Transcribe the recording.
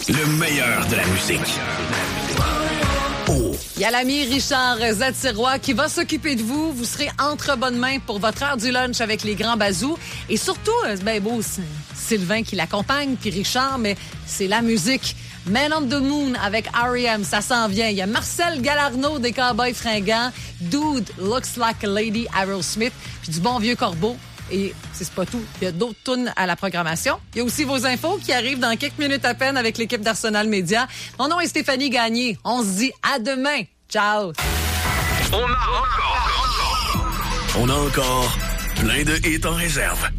Le meilleur de la musique. Oh. Il y a l'ami Richard Zatirois qui va s'occuper de vous. Vous serez entre bonnes mains pour votre heure du lunch avec les grands bazous. Et surtout, c'est bien beau, c'est Sylvain qui l'accompagne, puis Richard, mais c'est la musique. Man on the Moon avec R.E.M., ça s'en vient. Il y a Marcel Galarno des Cowboys Fringants, Dude Looks Like a Lady, Aerosmith, puis du bon vieux Corbeau. Et c'est pas tout. Il y a d'autres tunes à la programmation. Il y a aussi vos infos qui arrivent dans quelques minutes à peine avec l'équipe d'Arsenal Média. Mon nom est Stéphanie Gagné. On se dit à demain. Ciao. On a encore plein de hits en réserve.